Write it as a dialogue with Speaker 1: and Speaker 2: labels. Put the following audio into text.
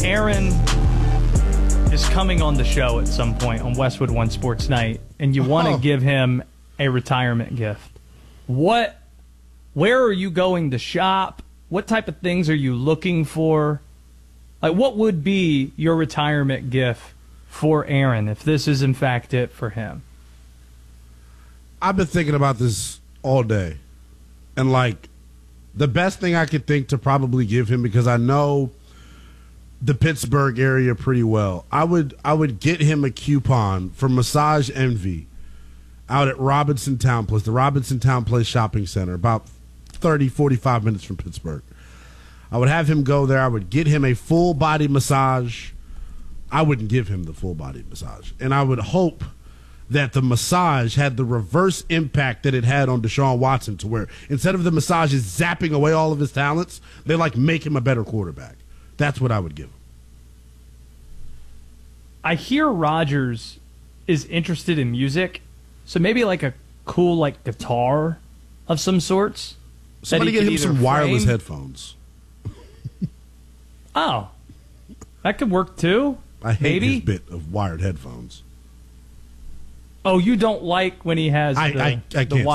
Speaker 1: Aaron is coming on the show at some point on Westwood One Sports Night, and you want to give him a retirement gift. Where are you going to shop? What type of things are you looking for? Like, what would be your retirement gift for Aaron if this is in fact it for him?
Speaker 2: I've been thinking about this all day, and like the best thing I could think to probably give him, because I know the Pittsburgh area pretty well, I would get him a coupon for Massage Envy out at Robinson Town Place, the Robinson Town Place Shopping Center, about 30, 45 minutes from Pittsburgh. I would have him go there. I would get him a full-body massage. I wouldn't give him the full-body massage. And I would hope that the massage had the reverse impact that it had on Deshaun Watson, to where instead of the massage is zapping away all of his talents, they like make him a better quarterback. That's what I would give him.
Speaker 1: I hear Rodgers is interested in music, so maybe like a cool like guitar of some sorts.
Speaker 2: Somebody get him some wireless headphones.
Speaker 1: Oh, that could work too.
Speaker 2: I hate his bit of wired headphones.
Speaker 1: Oh, you don't like when he has
Speaker 2: I can't